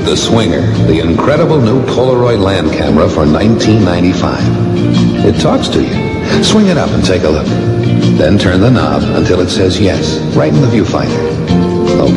The Swinger, the incredible new Polaroid land camera for $19.95. It talks to you. Swing it up and take a look. Then turn the knob until it says yes, right in the viewfinder.